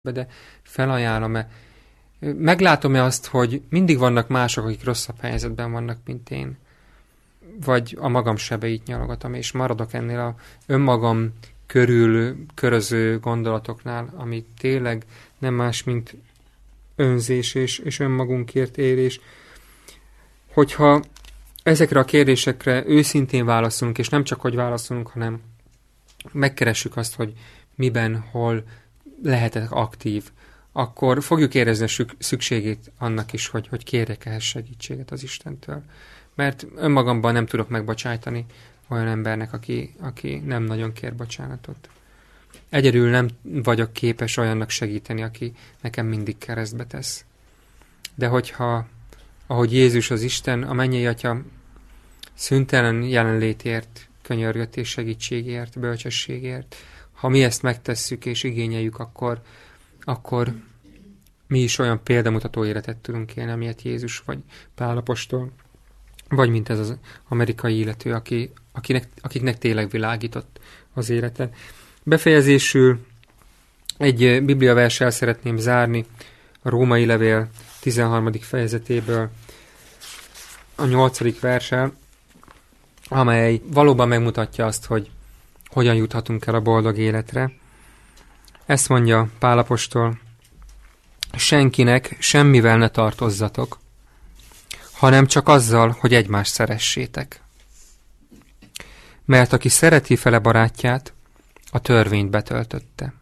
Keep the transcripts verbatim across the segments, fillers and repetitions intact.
de felajánlom-e. Meglátom-e azt, hogy mindig vannak mások, akik rosszabb helyzetben vannak, mint én? Vagy a magam sebeit nyalogatom, és maradok ennél a önmagam körül köröző gondolatoknál, ami tényleg nem más, mint önzés és, és önmagunkért élés. Hogyha ezekre a kérdésekre őszintén válaszolunk, és nem csak hogy válaszolunk, hanem megkeressük azt, hogy miben, hol lehetek aktív, akkor fogjuk érezni a szükségét annak is, hogy, hogy kérjek ehhez segítséget az Istentől. Mert önmagamban nem tudok megbocsájtani olyan embernek, aki, aki nem nagyon kér bocsánatot. Egyedül nem vagyok képes olyannak segíteni, aki nekem mindig keresztbe tesz. De hogyha, ahogy Jézus az Isten, a mennyei Atya szüntelen jelenlétért, könyörgött és segítségért, bölcsességért, ha mi ezt megtesszük és igényeljük, akkor, akkor mi is olyan példamutató életet tudunk élni, amilyet Jézus vagy Pál apostol, vagy mint ez az amerikai illető, aki, akinek, akiknek tényleg világított az élete. Befejezésül egy bibliaverssel szeretném zárni, a Római levél tizenharmadik fejezetéből, a nyolcadik verssel, amely valóban megmutatja azt, hogy hogyan juthatunk el a boldog életre. Ezt mondja Pál apostol: senkinek semmivel ne tartozzatok, hanem csak azzal, hogy egymást szeressétek. Mert aki szereti fele barátját, a törvényt betöltötte.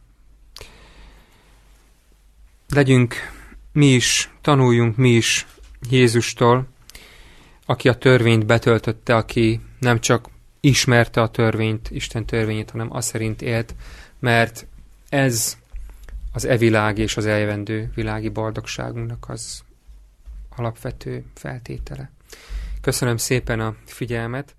Legyünk mi is, tanuljunk mi is Jézustól, aki a törvényt betöltötte, aki nem csak ismerte a törvényt, Isten törvényét, hanem azt szerint élt, mert ez az e világ és az eljövendő világi boldogságunknak az alapvető feltétele. Köszönöm szépen a figyelmet!